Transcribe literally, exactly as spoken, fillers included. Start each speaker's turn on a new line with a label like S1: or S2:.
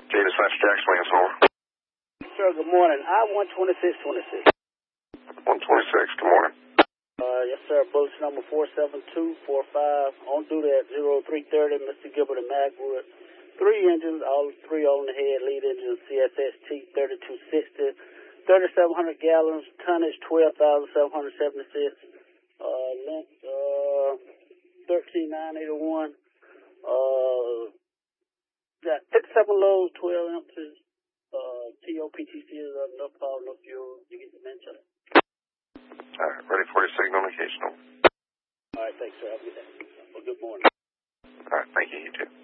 S1: J dispatch Jackson Williams, over.
S2: Sir, good morning. I one twenty-six twenty-six.
S1: one twenty-six, good morning.
S2: Uh, yes, sir. Bulletin number four seven two four five. On duty at zero three thirty, Mister Gilbert and Magwood. Three engines, all three on the head. Lead engine C S S T thirty-two sixty. thirty-seven hundred gallons. Tonnage twelve thousand seven hundred seventy-six. Uh, length uh, thirteen nine eighty-one. Uh, got fifty-seven loads, twelve ounces. Uh, T O P T C is uh, no power, no fuel. You get the mention.
S1: All right, ready for your signal indication.
S2: All right, thanks, sir. Have a good day. Well, good morning.
S1: All right, thank you, you too.